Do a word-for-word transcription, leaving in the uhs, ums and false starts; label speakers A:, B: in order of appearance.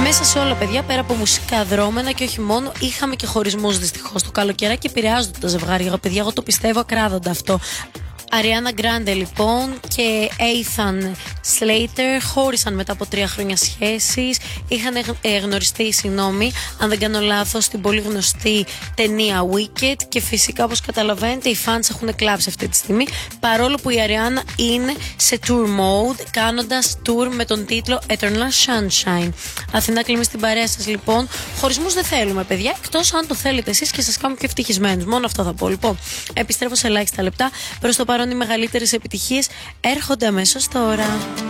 A: Μέσα σε όλα, παιδιά, πέρα από μουσικά δρόμενα και όχι μόνο, είχαμε και χωρισμούς δυστυχώς. Το καλοκαιράκι επηρεάζονται τα ζευγάρια. Παιδιά, εγώ το πιστεύω ακράδαντα αυτό. Ariana Grande λοιπόν και Ethan Slater χώρισαν μετά από τρία χρόνια σχέσης. Είχαν ε, γνωριστεί, συγγνώμη, αν δεν κάνω λάθος, στην πολύ γνωστή ταινία Wicked. Και φυσικά, όπως καταλαβαίνετε, οι fans έχουν κλάψει αυτή τη στιγμή. Παρόλο που η Ariana είναι σε tour mode, κάνοντας tour με τον τίτλο Eternal Sunshine. Αθηνά Κλίμη στην παρέα σας λοιπόν. Χωρισμούς δεν θέλουμε, παιδιά, εκτός αν το θέλετε εσείς και σας κάνουμε πιο ευτυχισμένους. Μόνο αυτό θα πω. Λοιπόν, επιστρέφω σε ελάχιστα λεπτά. Προς το παρόν οι μεγαλύτερες επιτυχίες έρχονται αμέσως τώρα.